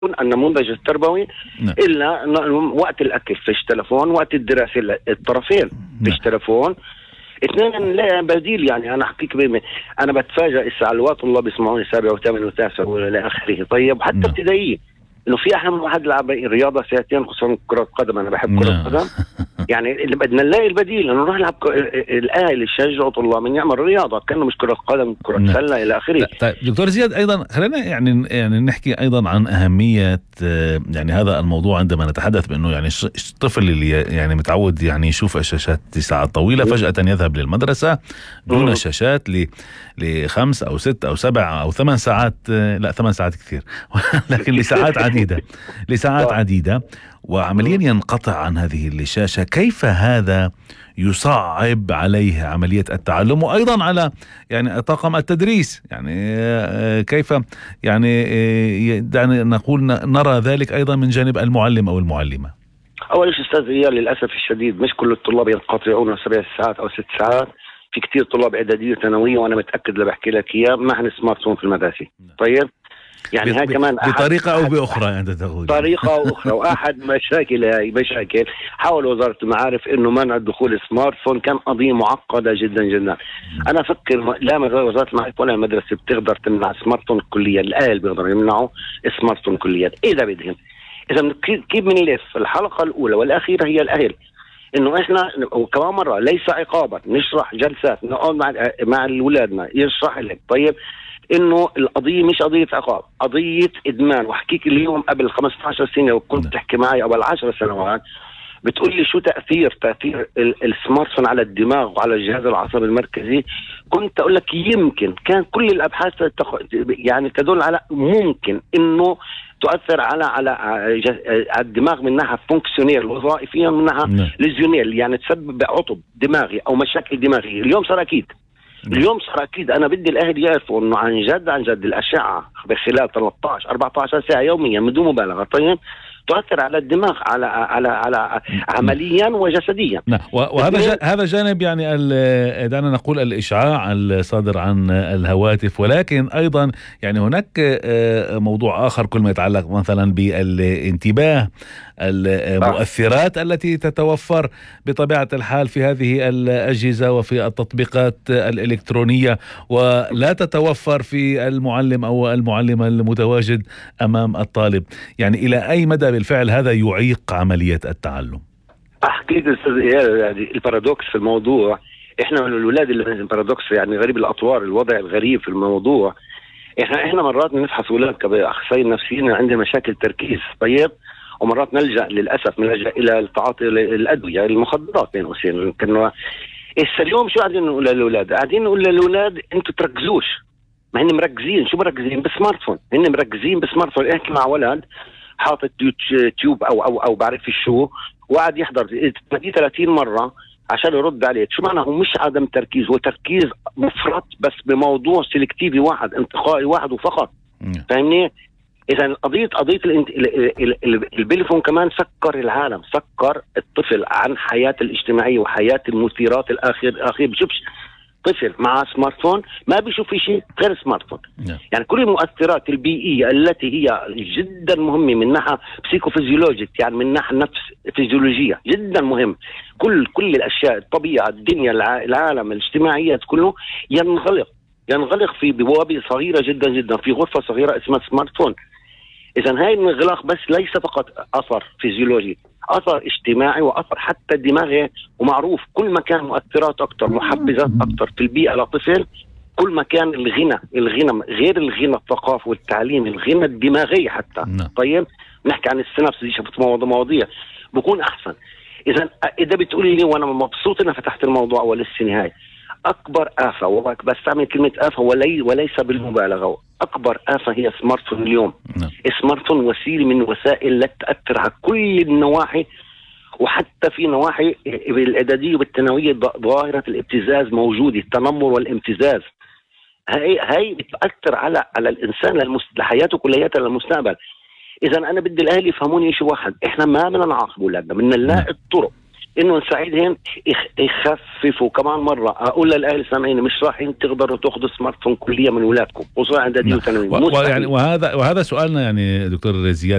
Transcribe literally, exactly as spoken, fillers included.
النموذج التربوي نعم. إلا وقت الأكل فيش تلفون، وقت الدراسة الطرفين فيش تلفون. اثنين لا بديل. يعني أنا أحكيك بما أنا بتفاجأ إسا الوقت الله بيسمعوني سابع وثامن وتاسع وإلى آخره. طيب حتى ابتدائية إنه في أحيانا واحد لعب رياضة ساعتين، خصوصا كرة قدم، أنا بحب كرة قدم. يعني اللي بدنا نلاقي البديل إنه نروح نلعب. الأهل يشجعوا طلاب من يعمل رياضة كأنه مش كرة قدم، كرة سلة إلى آخره. طيب دكتور زياد، أيضا خلينا يعني يعني نحكي أيضا عن أهمية يعني هذا الموضوع عندما نتحدث بأنه يعني الطفل اللي يعني متعود يعني يشوف الشاشات ساعات طويلة فجأة يذهب للمدرسة دون شاشات ل لخمس أو ست أو سبع أو ثمان ساعات. لا ثمان ساعات كثير لكن لساعات عديدة لساعات عديدة وعمليا ينقطع عن هذه الشاشة. كيف هذا يصعب عليه عملية التعلم وأيضا على يعني طاقم التدريس؟ يعني كيف يعني دعنا نقول نرى ذلك أيضا من جانب المعلم أو المعلمة؟ أول شيء أستاذ إياه للأسف الشديد مش كل الطلاب ينقطعون سبع ساعات أو ست ساعات. في كتير طلاب إعدادية وثانوية وأنا متأكد اللي بحكي لك إياه معهن سمارت فون في المدرسة. طيب يعني هاي كمان بطريقة أو بأخرى أنت تقول طريقة أو أخرى. وأحد مشاكل هاي مشاكل حاول وزارة المعارف إنه منع دخول سمارت فون. كان قضية معقدة جدا جدا. أنا أفكر لا وزارة المعارف ولا المدرسة بتقدر تمنع سمارت فون كليا. الأهل بيقدروا يمنعوا سمارت فون كليا إذا بدهم. إذا كيف بنلف الحلقة الأولى والأخيرة هي الأهل إنه إحنا وكمان مرة ليس عقابا، نشرح جلسات نقعد مع مع الأولادنا يشرح لك. طيب إنه القضية مش قضية عقاب، قضية إدمان. وحكيك اليوم قبل خمسة عشر سنة وكنت تحكي معي قبل عشر سنوات بتقول لي شو تأثير تأثير السمارت فون على الدماغ وعلى الجهاز العصبي المركزي. كنت أقول لك يمكن كان كل الأبحاث يعني تدل على ممكن إنه تؤثر على على الدماغ من ناحية فونكسيونير الوظائفية، من ناحية ليزيونير يعني تسبب عطب دماغي أو مشاكل دماغية. اليوم صار أكيد اليوم صار أكيد. أنا بدي الأهل يعرفوا إنه عن جد عن جد الأشعة بخلال ثلاثة عشر أربعة عشر ساعة يوميا من دون مبالغة طيب تؤثر على الدماغ على على على عمليا وجسديا. نعم. وهذا هذا جانب يعني دعنا نقول الإشعاع الصادر عن الهواتف، ولكن أيضا يعني هناك موضوع آخر كل ما يتعلق مثلا بالانتباه، المؤثرات التي تتوفر بطبيعة الحال في هذه الأجهزة وفي التطبيقات الإلكترونية ولا تتوفر في المعلم أو المعلمة المتواجد أمام الطالب. يعني إلى أي مدى بالفعل هذا يعيق عملية التعلم؟ أحكيك يعني البارادوكس في الموضوع. إحنا من الولاد اللي البارادوكس يعني غريب الأطوار، الوضع الغريب في الموضوع. إحنا إحنا مرات نفحص أولاد كأخصائيين نفسيين عندنا مشاكل تركيز طيب، ومرات نلجأ للأسف نلجأ إلى التعاطي الأدوية المخدرات بين قوسين. كنا اليوم شو قاعدين نقول للأولاد؟ قاعدين نقول للأولاد أنتوا تركزوش. ما هن مركزين. شو مركزين؟ بسمارت فون. هن مركزين بسمارت فون. احكي مع ولد حاطط يوتيوب أو أو أو بعرف شو وقاعد يحضر ثلاثين مرة عشان يرد عليه. شو معنى؟ هو مش عدم تركيز، هو تركيز مفرط بس بموضوع سيلكتيفي واحد انتقائي واحد وفقط. فاهمني؟ إذا قضية قضية البليفون كمان سكر العالم، سكر الطفل عن حياة الاجتماعية وحياة المثيرات الآخر. الآخر بيشوفش طفل مع سمارت فون ما بيشوف في شيء غير سمارت فون. يعني كل المؤثرات البيئية التي هي جدا مهمة من ناحية بسيكوفيزيولوجيك، يعني من ناحية نفس فيزيولوجية جدا مهم. كل كل الأشياء، الطبيعة، الدنيا، العالم، الاجتماعيات كله ينغلق ينغلق في بوابة صغيرة جدا جدا في غرفة صغيرة اسمها سمارت فون. إذا هاي الانغلاق بس ليس فقط أثر فيزيولوجي، أثر اجتماعي وأثر حتى دماغي. ومعروف كل ما كان مؤثرات أكتر، محفزات أكتر في البيئة لطفل، كل ما كان الغنى الغنى غير الغنى الثقافي والتعليم، الغنى الدماغي حتى. طيب نحكي عن السينابس دي شفت مواضيع بكون أحسن. إذا إذا بتقولي لي وأنا مبسوط إن فتحت الموضوع ولسه نهاية، أكبر آفة وبستعمل كلمة آفة ولي وليس بالمبالغة، أكبر آفة هي سمارت فون اليوم. سمارت فون وسيلة من وسائل لا تأثر على كل النواحي، وحتى في نواحي بالإعدادية والثانوية ظاهرة الابتزاز موجودة، التنمر والامتزاز. هاي هاي بتأثر على على الإنسان للمست... لحياته كلياتها للمستقبل. إذا أنا بدي الأهل يفهموني شيء واحد، إحنا ما بدنا نعاقب أولادنا، بدنا نلاقي الطرق انه نساعدهم يخففوا. كمان مره اقول للاهل السامعين مش راح تقدروا تاخذوا سمارت فون كليا من اولادكم، خصوصا اعدادي وثانوي. ويعني وهذا وهذا سؤالنا يعني دكتور زياد.